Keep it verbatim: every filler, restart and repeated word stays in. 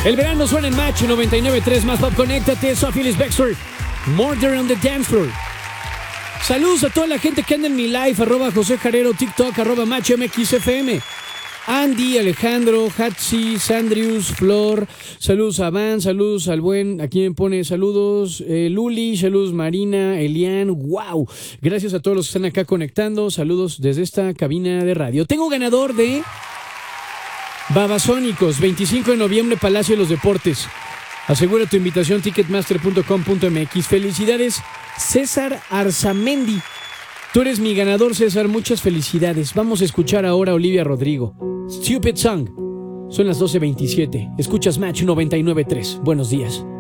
El verano suena en Match noventa y nueve punto tres. Más pop, conéctate. Soy Phyllis Baxter. Murder on the Dance Floor. Saludos a toda la gente que anda en mi live. Arroba José Jarero, TikTok, arroba Match M X F M. Andy, Alejandro, Hatsi, Sandrius, Flor, saludos a Van, saludos al buen, aquí me pone saludos, eh, Luli, saludos Marina, Elian, wow, gracias a todos los que están acá conectando, saludos desde esta cabina de radio. Tengo ganador de Babasónicos, veinticinco de noviembre, Palacio de los Deportes. Asegura tu invitación, ticketmaster punto com punto m x. Felicidades, César Arzamendi. Tú eres mi ganador, César. Muchas felicidades. Vamos a escuchar ahora a Olivia Rodrigo. Stupid Song. Son las doce veintisiete. Escuchas Match noventa y nueve punto tres. Buenos días.